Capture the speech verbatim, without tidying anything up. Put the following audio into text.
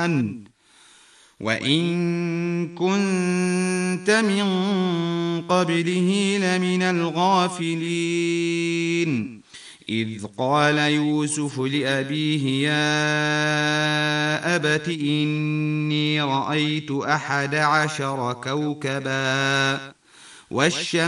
الرحمن وإن كنت من قبله لمن الغافلين إذ قال يوسف لأبيه يا أبت إني رأيت أحد عشر كوكبا والشمس